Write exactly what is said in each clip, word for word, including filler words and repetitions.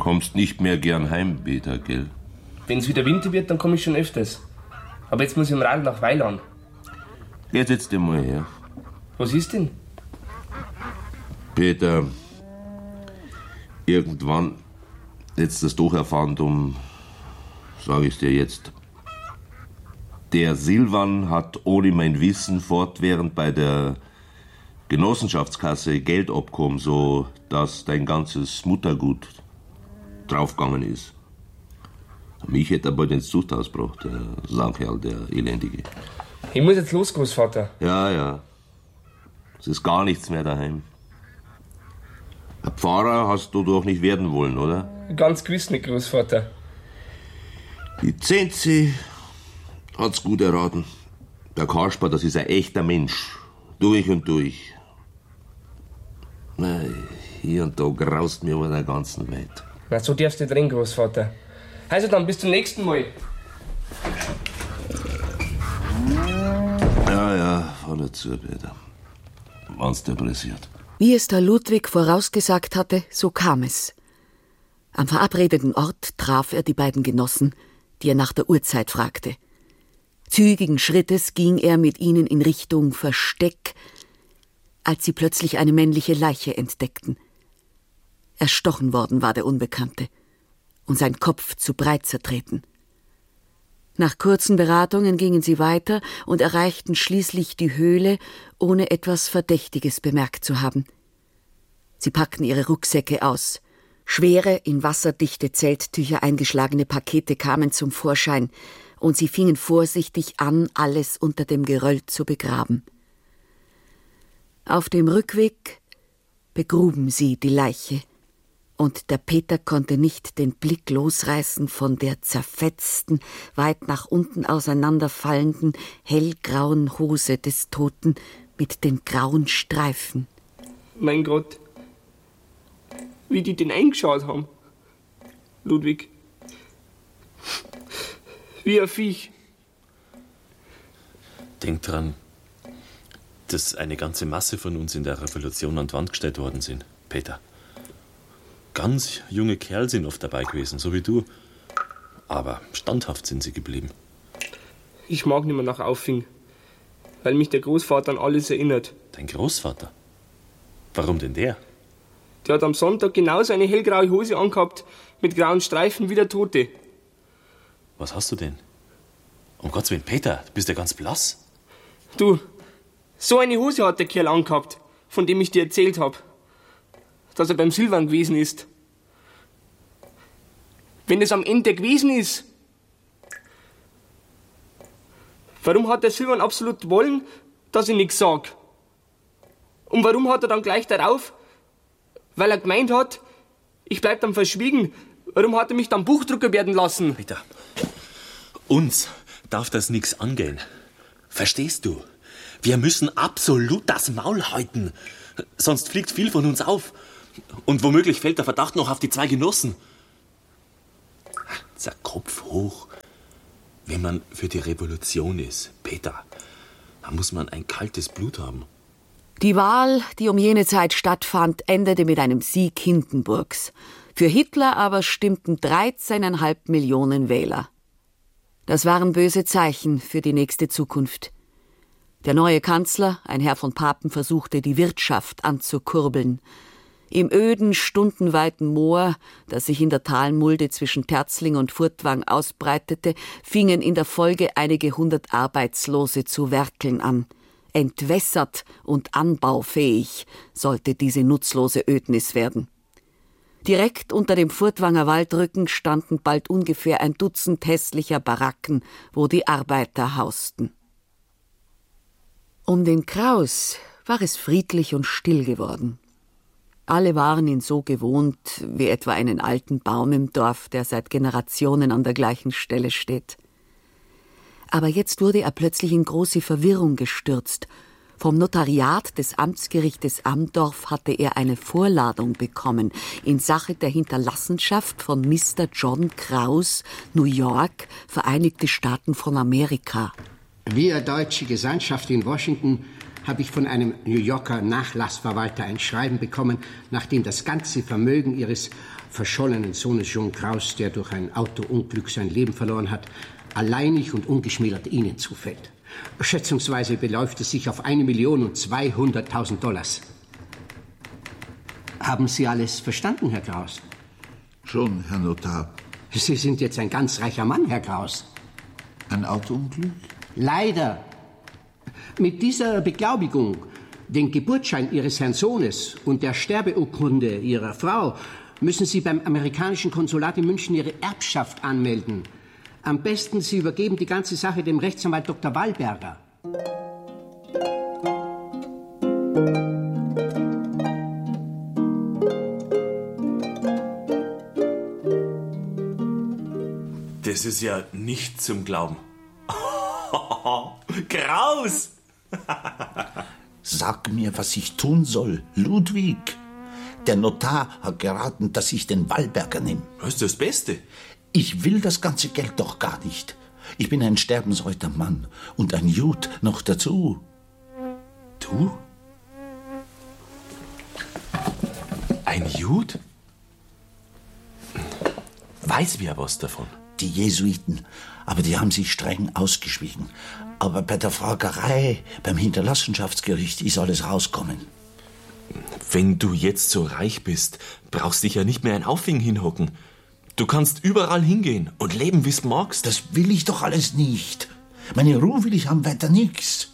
Kommst nicht mehr gern heim, Peter, gell? Wenn's wieder Winter wird, dann komm ich schon öfters. Aber jetzt muss ich am Radl nach Weiland. Jetzt setz dich mal her. Was ist denn? Peter, irgendwann hättest du es doch erfahren, um, sag ich's dir jetzt. Der Silvan hat ohne mein Wissen fortwährend bei der Genossenschaftskasse Geld abgekommen, so dass dein ganzes Muttergut draufgegangen ist. Mich hätte er bald ins Zuchthaus gebracht, der Saukerl, der Elendige. Ich muss jetzt los, Großvater. Ja, ja. Es ist gar nichts mehr daheim. Ein Pfarrer hast du doch nicht werden wollen, oder? Ganz gewiss nicht, Großvater. Die Zenzi hat's gut erraten. Der Kasper, das ist ein echter Mensch. Durch und durch. Hier und da graust mir über der ganzen Welt. Na, so darfst du nicht reden, Großvater. Also dann, bis zum nächsten Mal. Ja, ja, fahr nicht zu, Peter. Wenn's dir pressiert. Wie es der Ludwig vorausgesagt hatte, so kam es. Am verabredeten Ort traf er die beiden Genossen, die er nach der Uhrzeit fragte. Zügigen Schrittes ging er mit ihnen in Richtung Versteck, als sie plötzlich eine männliche Leiche entdeckten. Erstochen worden war der Unbekannte und sein Kopf zu breit zertreten. Nach kurzen Beratungen gingen sie weiter und erreichten schließlich die Höhle, ohne etwas Verdächtiges bemerkt zu haben. Sie packten ihre Rucksäcke aus. Schwere, in wasserdichte Zelttücher eingeschlagene Pakete kamen zum Vorschein, und sie fingen vorsichtig an, alles unter dem Geröll zu begraben. Auf dem Rückweg begruben sie die Leiche, und der Peter konnte nicht den Blick losreißen von der zerfetzten, weit nach unten auseinanderfallenden, hellgrauen Hose des Toten mit den grauen Streifen. Mein Gott, wie die den eingeschaut haben. Ludwig. Wie ein Viech. Denk dran, dass eine ganze Masse von uns in der Revolution an die Wand gestellt worden sind, Peter. Ganz junge Kerl sind oft dabei gewesen, so wie du. Aber standhaft sind sie geblieben. Ich mag nicht mehr nach Auffing, weil mich der Großvater an alles erinnert. Dein Großvater? Warum denn der? Der hat am Sonntag genauso eine hellgraue Hose angehabt, mit grauen Streifen wie der Tote. Was hast du denn? Um Gottes Willen, Peter, du bist ja ganz blass. Du, so eine Hose hat der Kerl angehabt, von dem ich dir erzählt habe, dass er beim Silvan gewesen ist. Wenn es am Ende gewesen ist, warum hat der Silvan absolut wollen, dass ich nichts sag? Und warum hat er dann gleich darauf, weil er gemeint hat, ich bleib dann verschwiegen, warum hat er mich dann Buchdrucker werden lassen? Peter, uns darf das nichts angehen. Verstehst du? Wir müssen absolut das Maul halten. Sonst fliegt viel von uns auf. Und womöglich fällt der Verdacht noch auf die zwei Genossen. Der Kopf hoch. Wenn man für die Revolution ist, Peter, dann muss man ein kaltes Blut haben. Die Wahl, die um jene Zeit stattfand, endete mit einem Sieg Hindenburgs. Für Hitler aber stimmten dreizehneinhalb Millionen Wähler. Das waren böse Zeichen für die nächste Zukunft. Der neue Kanzler, ein Herr von Papen, versuchte, die Wirtschaft anzukurbeln. Im öden, stundenweiten Moor, das sich in der Talmulde zwischen Terzling und Furtwang ausbreitete, fingen in der Folge einige hundert Arbeitslose zu werkeln an. Entwässert und anbaufähig sollte diese nutzlose Ödnis werden. Direkt unter dem Furtwanger Waldrücken standen bald ungefähr ein Dutzend hässlicher Baracken, wo die Arbeiter hausten. Um den Kraus war es friedlich und still geworden. Alle waren ihn so gewohnt, wie etwa einen alten Baum im Dorf, der seit Generationen an der gleichen Stelle steht. Aber jetzt wurde er plötzlich in große Verwirrung gestürzt. Vom Notariat des Amtsgerichtes Amdorf hatte er eine Vorladung bekommen in Sache der Hinterlassenschaft von Mister John Kraus, New York, Vereinigte Staaten von Amerika. Wir deutsche Gesandtschaft in Washington habe ich von einem New Yorker Nachlassverwalter ein Schreiben bekommen, nachdem das ganze Vermögen Ihres verschollenen Sohnes John Kraus, der durch ein Autounglück sein Leben verloren hat, alleinig und ungeschmälert Ihnen zufällt. Schätzungsweise beläuft es sich auf eine Million und zweihunderttausend Dollars. Haben Sie alles verstanden, Herr Kraus? Schon, Herr Notar. Sie sind jetzt ein ganz reicher Mann, Herr Kraus. Ein Autounglück? Leider. Mit dieser Beglaubigung, den Geburtsschein Ihres Herrn Sohnes und der Sterbeurkunde Ihrer Frau müssen Sie beim amerikanischen Konsulat in München Ihre Erbschaft anmelden. Am besten, Sie übergeben die ganze Sache dem Rechtsanwalt Doktor Wallberger. Das ist ja nicht zum Glauben. Kraus! Sag mir, was ich tun soll, Ludwig. Der Notar hat geraten, dass ich den Wallberger nehme. Das ist das Beste. Ich will das ganze Geld doch gar nicht. Ich bin ein sterbensalter Mann und ein Jud noch dazu. Du? Ein Jud? Weiß wer was davon? Die Jesuiten, aber die haben sich streng ausgeschwiegen. Aber bei der Fragerei, beim Hinterlassenschaftsgericht ist alles rauskommen. Wenn du jetzt so reich bist, brauchst dich ja nicht mehr ein Auffing hinhocken. Du kannst überall hingehen und leben, wie's magst. Das will ich doch alles nicht. Meine Ruhe will ich haben, weiter nix.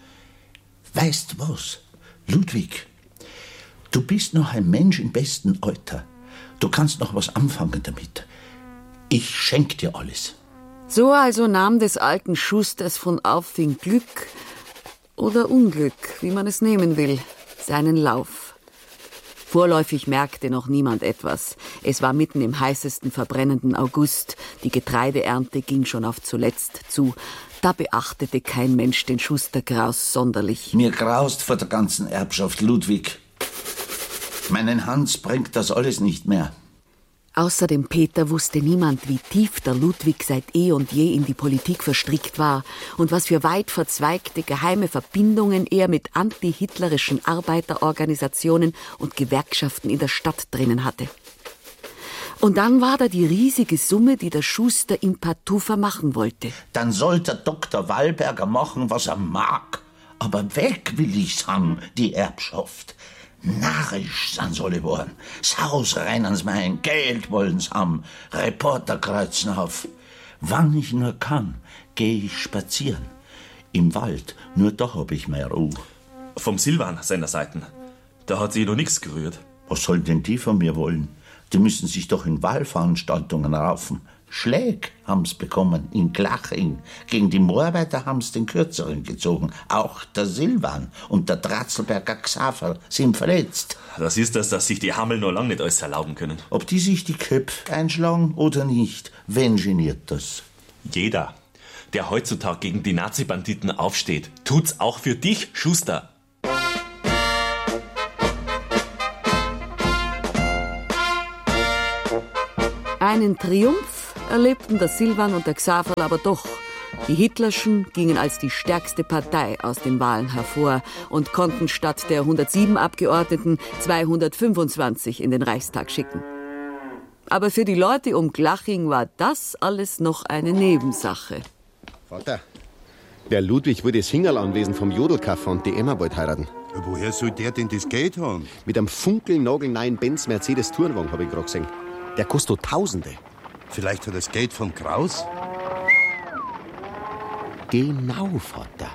Weißt was, Ludwig? Du bist noch ein Mensch im besten Alter. Du kannst noch was anfangen damit. Ich schenk dir alles. So also nahm des alten Schusters von Auffing Glück oder Unglück, wie man es nehmen will, seinen Lauf. Vorläufig merkte noch niemand etwas. Es war mitten im heißesten verbrennenden August. Die Getreideernte ging schon auf zuletzt zu. Da beachtete kein Mensch den Schuster Kraus sonderlich. Mir graust vor der ganzen Erbschaft, Ludwig. Meinen Hans bringt das alles nicht mehr. Außer dem Peter wusste niemand, wie tief der Ludwig seit eh und je in die Politik verstrickt war und was für weit verzweigte geheime Verbindungen er mit antihitlerischen Arbeiterorganisationen und Gewerkschaften in der Stadt drinnen hatte. Und dann war da die riesige Summe, die der Schuster ihm partout vermachen wollte. Dann soll der Doktor Wallberger machen, was er mag. Aber weg will ich's haben, die Erbschaft. Narrisch sind sie alle geworden. Das Haus rein ans Main, Geld wollen's haben, Reporter kreuzen auf. Wann ich nur kann, geh ich spazieren. Im Wald, nur da hab ich mehr Ruhe. Vom Silvan seiner Seiten. Da hat sich noch nichts gerührt. Was sollen denn die von mir wollen? Die müssen sich doch in Wahlveranstaltungen raufen. Schläg haben's bekommen, in Glaching. Gegen die Moorarbeiter haben's den Kürzeren gezogen. Auch der Silvan und der Dratzelberger Xaver sind verletzt. Das ist das, dass sich die Hammel noch lange nicht alles erlauben können. Ob die sich die Köpfe einschlagen oder nicht, wen geniert das? Jeder, der heutzutage gegen die Nazi-Banditen aufsteht, tut's auch für dich, Schuster. Einen Triumph erlebten der Silvan und der Xaver aber doch. Die Hitlerschen gingen als die stärkste Partei aus den Wahlen hervor und konnten statt der hundertsieben Abgeordneten zweihundertfünfundzwanzig in den Reichstag schicken. Aber für die Leute um Glaching war das alles noch eine Nebensache. Vater, der Ludwig will das Hingerl-Anwesen vom Jodelkaffer und die Emma bald heiraten. Ja, woher soll der denn das Geld haben? Mit einem funkelnagelneuen Benz Mercedes Tourenwagen, habe ich gerade gesehen. Der kostet Tausende. Vielleicht hat er das Geld vom Kraus? Genau, Vater.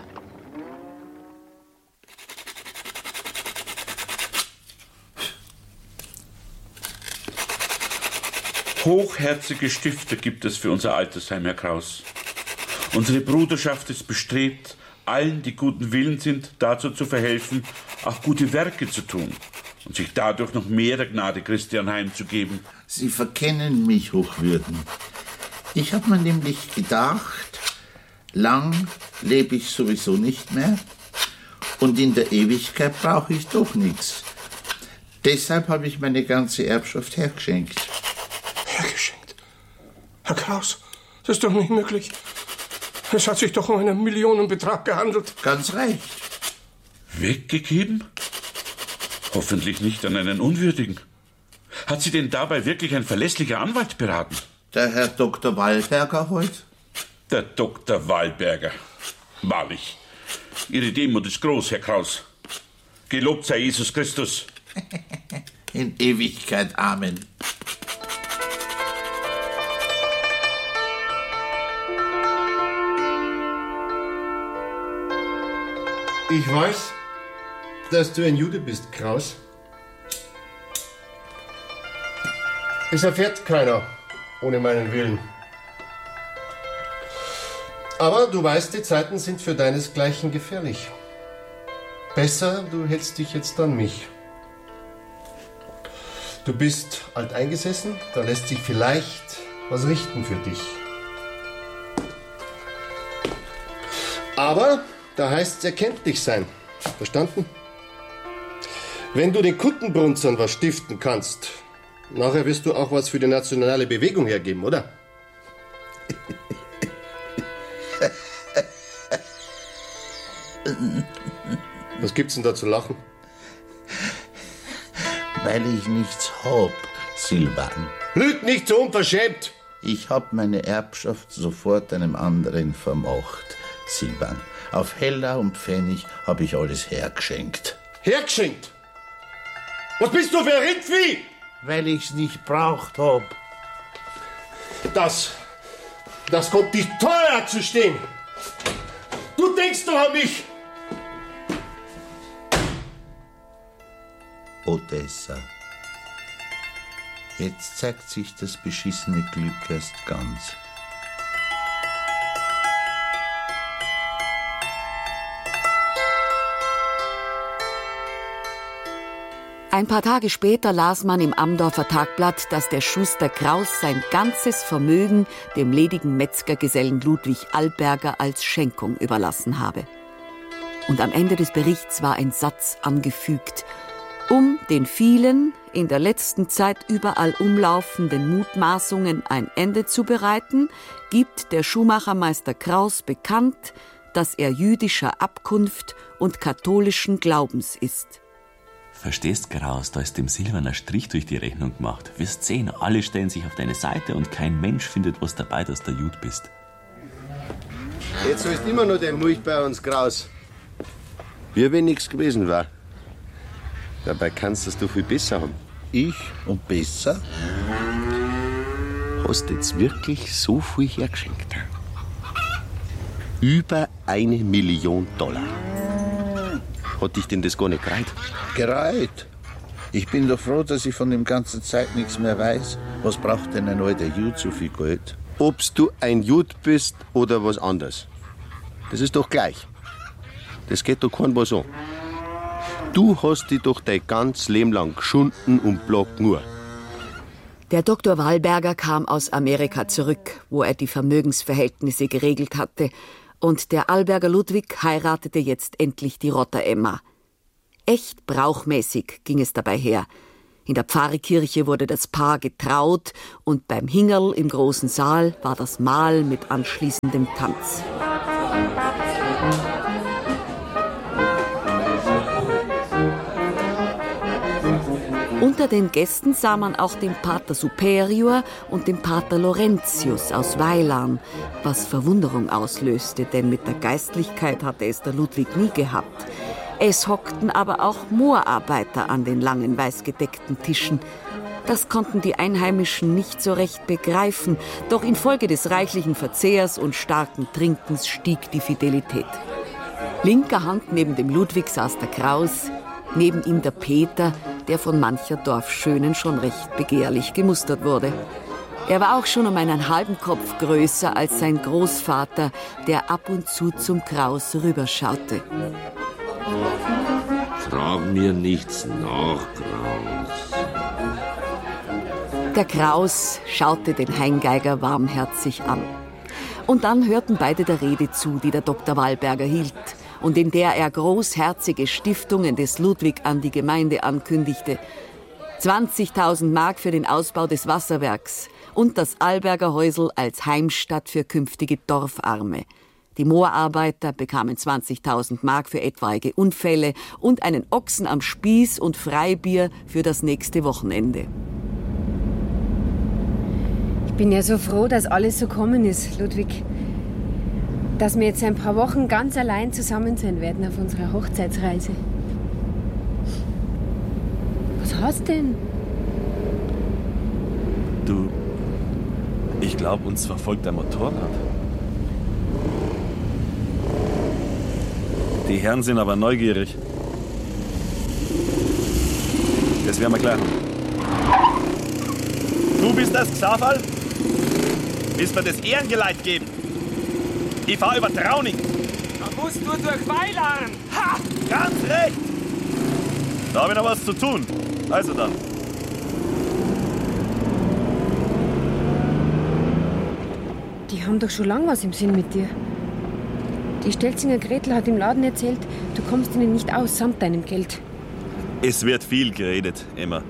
Hochherzige Stifter gibt es für unser Altersheim, Herr Kraus. Unsere Bruderschaft ist bestrebt, allen, die guten Willen sind, dazu zu verhelfen, auch gute Werke zu tun und sich dadurch noch mehr der Gnade Christi anheimzugeben. Sie verkennen mich, Hochwürden. Ich habe mir nämlich gedacht, lang lebe ich sowieso nicht mehr und in der Ewigkeit brauche ich doch nichts. Deshalb habe ich meine ganze Erbschaft hergeschenkt. Hergeschenkt? Herr Kraus, das ist doch nicht möglich. Es hat sich doch um einen Millionenbetrag gehandelt. Ganz recht. Weggegeben? Hoffentlich nicht an einen Unwürdigen. Hat sie denn dabei wirklich ein verlässlicher Anwalt beraten? Der Herr Doktor Wallberger heut? Der Doktor Wallberger. Wahrlich. Ihre Demut ist groß, Herr Kraus. Gelobt sei Jesus Christus. In Ewigkeit. Amen. Ich weiß, dass du ein Jude bist, Kraus. Es erfährt keiner ohne meinen Willen. Aber du weißt, die Zeiten sind für deinesgleichen gefährlich. Besser, du hältst dich jetzt an mich. Du bist alteingesessen, da lässt sich vielleicht was richten für dich. Aber da heißt's erkenntlich sein. Verstanden? Wenn du den Kuttenbrunzern was stiften kannst, nachher wirst du auch was für die nationale Bewegung hergeben, oder? Was gibt's denn da zu lachen? Weil ich nichts hab, Silvan. Lüg nicht so unverschämt! Ich hab meine Erbschaft sofort einem anderen vermacht, Silvan. Auf Heller und Pfennig hab ich alles hergeschenkt. Hergeschenkt? Was bist du für ein Rindvieh? Weil ich's nicht braucht hab. Das, das kommt dich teuer zu stehen. Du denkst doch an mich. Odessa. Jetzt zeigt sich das beschissene Glück erst ganz. Ein paar Tage später las man im Amdorfer Tagblatt, dass der Schuster Kraus sein ganzes Vermögen dem ledigen Metzgergesellen Ludwig Allberger als Schenkung überlassen habe. Und am Ende des Berichts war ein Satz angefügt, um den vielen, in der letzten Zeit überall umlaufenden Mutmaßungen ein Ende zu bereiten, gibt der Schuhmachermeister Kraus bekannt, dass er jüdischer Abkunft und katholischen Glaubens ist. Verstehst, Kraus, da ist dem Silvan ein Strich durch die Rechnung gemacht. Wirst sehen, alle stellen sich auf deine Seite und kein Mensch findet was dabei, dass du Jud bist. Jetzt sollst immer noch den Mulch bei uns, Kraus. Wie wenn nichts gewesen war. Dabei kannst du es viel besser haben. Ich und besser? Hast du jetzt wirklich so viel hergeschenkt? Über eine Million Dollar. Hat dich denn das gar nicht gereiht? Gereiht? Ich bin doch froh, dass ich von dem ganzen Zeit nichts mehr weiß. Was braucht denn ein alter Jud so viel Geld? Obst du ein Jud bist oder was anderes. Das ist doch gleich. Das geht doch kein was an. Du hast dich doch dein ganzes Leben lang geschunden und block nur. Der Doktor Wallberger kam aus Amerika zurück, wo er die Vermögensverhältnisse geregelt hatte. Und der Allberger Ludwig heiratete jetzt endlich die Rotter Emma. Echt brauchmäßig ging es dabei her. In der Pfarrkirche wurde das Paar getraut und beim Hingerl im großen Saal war das Mahl mit anschließendem Tanz. Unter den Gästen sah man auch den Pater Superior und den Pater Laurentius aus Weilan, was Verwunderung auslöste, denn mit der Geistlichkeit hatte es der Ludwig nie gehabt. Es hockten aber auch Moorarbeiter an den langen, weißgedeckten Tischen. Das konnten die Einheimischen nicht so recht begreifen, doch infolge des reichlichen Verzehrs und starken Trinkens stieg die Fidelität. Linker Hand neben dem Ludwig saß der Kraus, neben ihm der Peter, der von mancher Dorfschönen schon recht begehrlich gemustert wurde. Er war auch schon um einen halben Kopf größer als sein Großvater, der ab und zu zum Kraus rüberschaute. Frag mir nichts nach, Kraus. Der Kraus schaute den Heingeiger warmherzig an. Und dann hörten beide der Rede zu, die der Doktor Wallberger hielt und in der er großherzige Stiftungen des Ludwig an die Gemeinde ankündigte. zwanzigtausend Mark für den Ausbau des Wasserwerks und das Allberger Häusl als Heimstatt für künftige Dorfarme. Die Moorarbeiter bekamen zwanzigtausend Mark für etwaige Unfälle und einen Ochsen am Spieß und Freibier für das nächste Wochenende. Ich bin ja so froh, dass alles so gekommen ist, Ludwig. Dass wir jetzt ein paar Wochen ganz allein zusammen sein werden auf unserer Hochzeitsreise. Was hast denn? Du, ich glaube, uns verfolgt ein Motorrad. Die Herren sind aber neugierig. Das werden wir klären. Du bist das Xaverl? Willst mir das Ehrengeleit geben? Ich fahr über Trauning. Da musst du durch Weilern. Ha! Ganz recht! Da habe ich noch was zu tun. Also dann. Die haben doch schon lange was im Sinn mit dir. Die Stelzinger Gretel hat im Laden erzählt, du kommst ihnen nicht aus samt deinem Geld. Es wird viel geredet, Emma.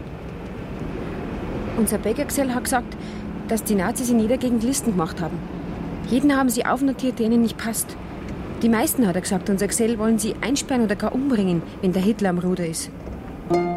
Unser Bäckergesell hat gesagt, dass die Nazis in jeder Gegend Listen gemacht haben. Jeden haben sie aufnotiert, der ihnen nicht passt. Die meisten, hat er gesagt, unser Gesell wollen sie einsperren oder gar umbringen, wenn der Hitler am Ruder ist.